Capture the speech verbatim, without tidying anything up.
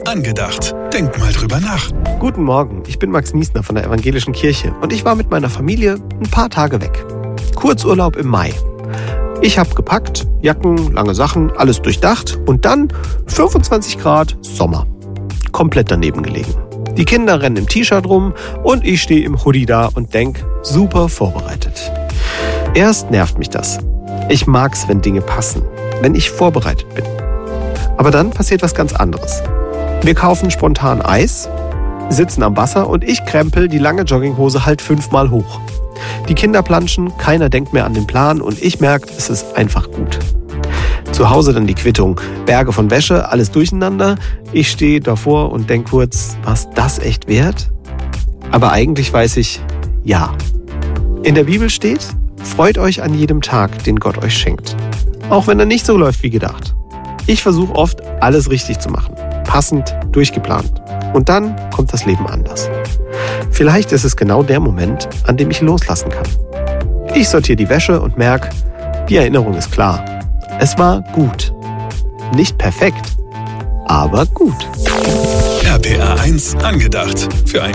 angedacht. Denk mal drüber nach. Guten Morgen, ich bin Max Niesner von der Evangelischen Kirche und ich war mit meiner Familie ein paar Tage weg. Kurzurlaub im Mai. Ich habe gepackt, Jacken, lange Sachen, alles durchdacht und dann fünfundzwanzig Grad Sommer. Komplett daneben gelegen. Die Kinder rennen im T-Shirt rum und ich stehe im Hoodie da und denk, super vorbereitet. Erst nervt mich das. Ich mag's, wenn Dinge passen, wenn ich vorbereitet bin. Aber dann passiert was ganz anderes. Wir kaufen spontan Eis, sitzen am Wasser und ich krempel die lange Jogginghose halt fünfmal hoch. Die Kinder planschen, keiner denkt mehr an den Plan und ich merke, es ist einfach gut. Zu Hause dann die Quittung, Berge von Wäsche, alles durcheinander. Ich stehe davor und denke kurz, was das echt wert? Aber eigentlich weiß ich, ja. In der Bibel steht, freut euch an jedem Tag, den Gott euch schenkt. Auch wenn er nicht so läuft wie gedacht. Ich versuche oft, alles richtig zu machen. Passend, durchgeplant. Und dann kommt das Leben anders. Vielleicht ist es genau der Moment, an dem ich loslassen kann. Ich sortiere die Wäsche und merke, die Erinnerung ist klar. Es war gut. Nicht perfekt, aber gut. R P R eins angedacht. Für ein